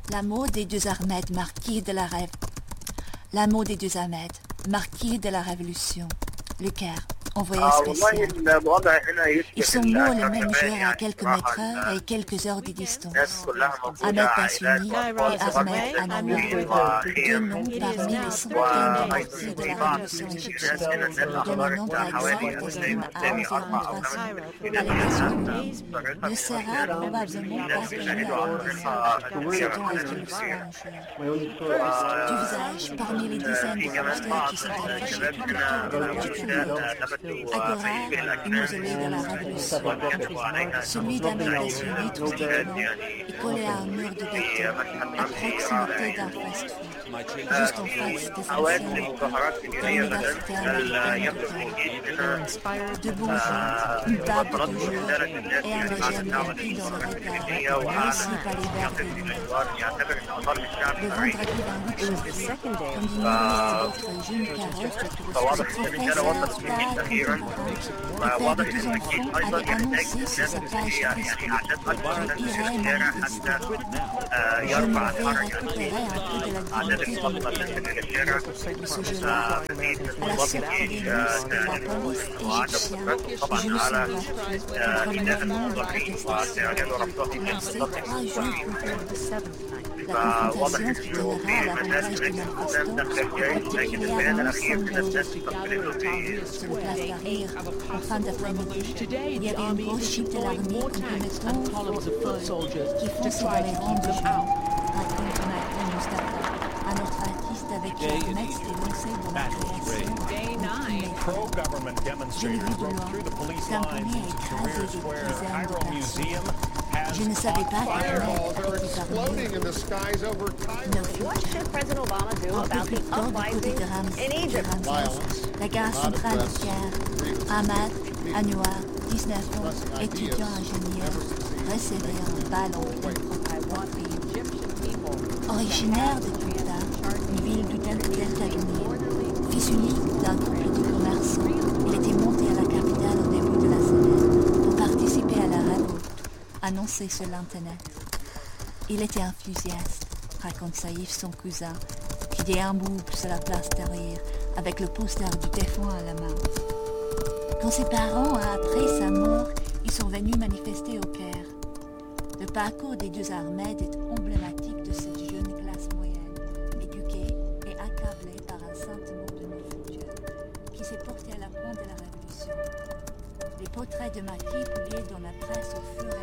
L'amour des deux Ahmed, marquis de la rêve. L'amour des deux Ahmed, marquis de la Révolution. Le Caire, envoyé spécial. Ils sont morts le même jour à quelques mètres et quelques heures de distance. Ahmed Bassouni et Ahmed Anouar, deux noms parmi les centaines de martyrs de la Révolution égyptienne, dont le nombre exact estime à environ 300. À l'émission ne sera probablement pas connu à l'embassade, selon à ce qu'il soit un jour. Du visage, parmi les dizaines de posters qui sont affichés tout autour de la population. Agora, le mausolée de la Révolution. Celui d'Ahmed Bassouni, tristement, est collé à un mur de béton, à proximité d'un fast-food, juste en face des anciennes de l'université américaine de Caire. Deux beaux jours, une table de jour et un régime rempli dans le regard, réussi par les verres de lumière. Le vendredi 28 janvier, comme d'ignorer d'autres jeunes carottes, le professeur le père de deux enfants avait annoncé sur sa page Facebook qu'il irait manifester. Je me vais récupérer un peu de la dignité de mon père. De ce jour-là, à la sortie des listes de la police égyptienne, je me suis battue contre le mouvement de protestation, lancé 3 jours plus tard. La confrontation qui donnera à l'avantage des manifestants particulièrement symbolique. Sur le place d'arrière, en fin d'après-midi, il y avait une grosse chute de l'armée compromettant qui fonçait dans les rangs de gens, raconte Martin Mustafa, un autre artiste avec qui Ahmed s'était lancé dans la création. Je l'ai vu de loin, tamponné et écrasé des dizaines de personnes. Je ne savais pas qu'Ahmed avait disparu. What should President Obama do Un peu about plus the tard, du côté uprising de in Egypt? Ramsès, la gare centrale du Caire, Ahmed Anouar, 19 ans, étudiant ingénieur, recevait un bal en pleine poitrine. Originaire de Kouta, une ville du Delta, fils unique d'un couple de commerçants, il était monté à la capitale au début de la semaine pour participer à la révolte annoncée sur l'Internet. Il était enthousiaste, raconte Saïf, son cousin, qui déambule sur la place derrière avec le poster du défunt à la main. Quand ses parents, après sa mort, ils sont venus manifester au Caire. Le parcours des deux Ahmed est emblématique de cette jeune classe moyenne, éduquée et accablée par un sentiment de non-futur, qui s'est porté à la pointe de la Révolution. Les portraits de martyrs publiés dans la presse au fur et